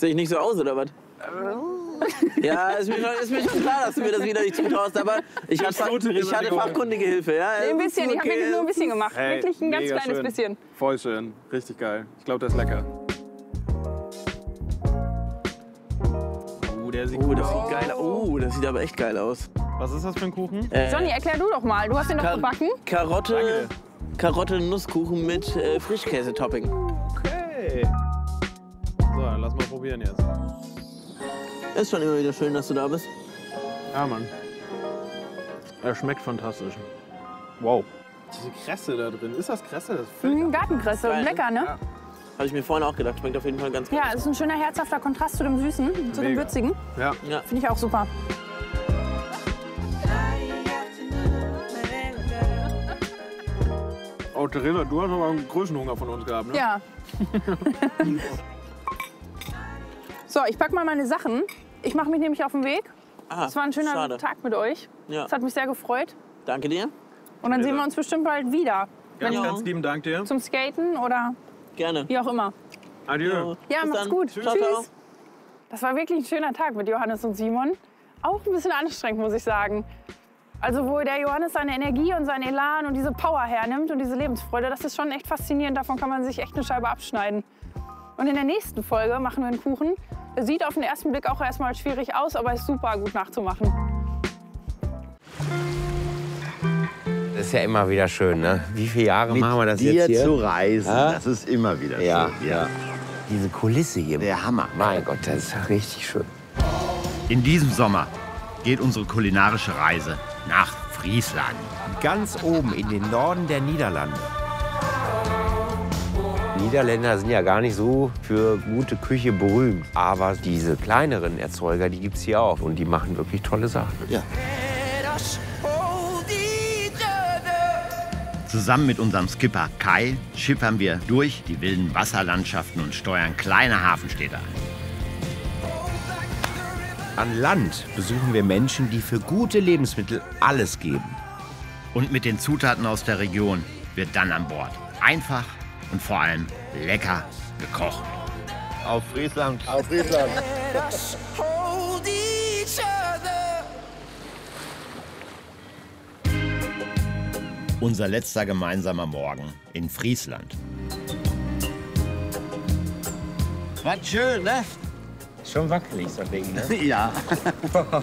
Sehe ich nicht so aus, oder was? Ja, ist mir schon klar, dass du mir das wieder nicht zutraust, aber ich hatte fachkundige Hilfe. Ja? Ein bisschen, ich habe wirklich nur ein bisschen gemacht. Hey, wirklich ein ganz kleines schön. bisschen. Voll schön, richtig geil. Ich glaube, das ist lecker. Der sieht gut Das aus. sieht geil aus. Das sieht aber echt geil aus. Was ist das für ein Kuchen? Sonny, erklär du doch mal. Du hast den doch gebacken. Karotte-Nusskuchen mit Frischkäse-Topping. Okay. So, dann lass mal probieren jetzt. Ist schon immer wieder schön, dass du da bist. Ja, Mann. Er schmeckt fantastisch. Wow. Diese Kresse da drin. Ist das Kresse? Das ist Gartenkresse. Geil, ne? Lecker, ne? Ja. Habe ich mir vorhin auch gedacht. Schmeckt auf jeden Fall ganz gut. Ja, es ist ein schöner, herzhafter Kontrast zu dem Süßen, zu dem Mega. Würzigen. Ja. Ja. Finde ich auch super. Oh, Theresa, du hast aber einen Größenhunger von uns gehabt, ne? Ja. So, ich pack mal meine Sachen. Ich mache mich nämlich auf den Weg. Ah, Es war ein schöner schade. Tag mit euch. Ja. Es hat mich sehr gefreut. Danke dir. Und dann sehen wir uns bestimmt bald wieder. Ganz, Ja. ganz lieben Dank dir. Zum Skaten oder Gerne. wie auch immer. Adieu. Ja, Bis macht's dann. gut. Ciao, Tschüss. ciao. Das war wirklich ein schöner Tag mit Johannes und Simon. Auch ein bisschen anstrengend, muss ich sagen. Also wo der Johannes seine Energie und seinen Elan und diese Power hernimmt und diese Lebensfreude, das ist schon echt faszinierend. Davon kann man sich echt eine Scheibe abschneiden. Und in der nächsten Folge machen wir einen Kuchen. Der sieht auf den ersten Blick auch erstmal schwierig aus, aber ist super gut nachzumachen. Das ist ja immer wieder schön, ne? Wie viele Jahre Mit machen wir das dir jetzt hier? zu reisen, Ja? das ist immer wieder Ja, schön. ja. Diese Kulisse hier. Der Hammer. Mein Gott, das ist ja richtig schön. In diesem Sommer geht unsere kulinarische Reise nach Friesland. Ganz oben in den Norden der Niederlande. Niederländer sind ja gar nicht so für gute Küche berühmt. Aber diese kleineren Erzeuger, die gibt's hier auch. Und die machen wirklich tolle Sachen. Ja. Zusammen mit unserem Skipper Kai schippern wir durch die wilden Wasserlandschaften und steuern kleine Hafenstädte an. An Land besuchen wir Menschen, die für gute Lebensmittel alles geben. Und mit den Zutaten aus der Region wird dann an Bord einfach und vor allem lecker gekocht. Auf Friesland. Auf Friesland. Unser letzter gemeinsamer Morgen in Friesland. Was schön, ne? Schon wackelig, so ein Ding, ne? Ja.